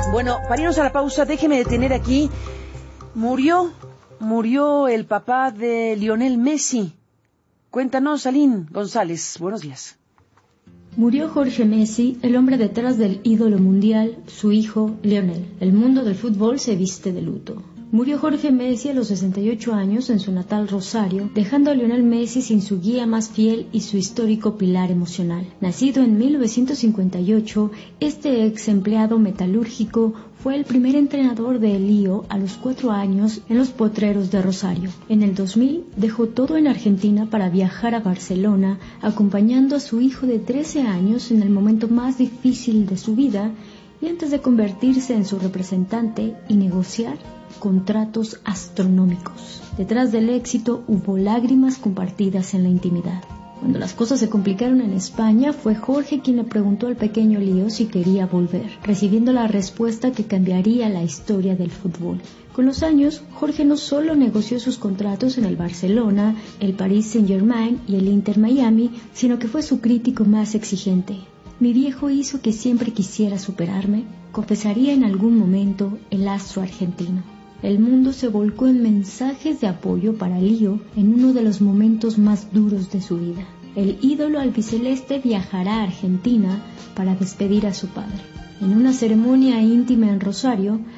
Bueno, para irnos a la pausa, déjeme detener aquí. Murió el papá de Lionel Messi. Cuéntanos, Aline González. Buenos días. Murió Jorge Messi, el hombre detrás del ídolo mundial, su hijo, Lionel. El mundo del fútbol se viste de luto. Murió Jorge Messi a los 68 años en su natal Rosario, dejando a Lionel Messi sin su guía más fiel y su histórico pilar emocional. Nacido en 1958, este ex empleado metalúrgico fue el primer entrenador de Lío a los 4 años en los Potreros de Rosario. En el 2000 dejó todo en Argentina para viajar a Barcelona, acompañando a su hijo de 13 años en el momento más difícil de su vida y antes de convertirse en su representante y negociar contratos astronómicos. Detrás del éxito hubo lágrimas compartidas en la intimidad. Cuando las cosas se complicaron en España, fue Jorge quien le preguntó al pequeño Lío si quería volver, recibiendo la respuesta que cambiaría la historia del fútbol. Con los años, Jorge no solo negoció sus contratos en el Barcelona, el Paris Saint-Germain y el Inter Miami, sino que fue su crítico más exigente. Mi viejo hizo que siempre quisiera superarme, confesaría en algún momento el astro argentino. El mundo se volcó en mensajes de apoyo para Lío en uno de los momentos más duros de su vida. El ídolo albiceleste viajará a Argentina para despedir a su padre. En una ceremonia íntima en Rosario,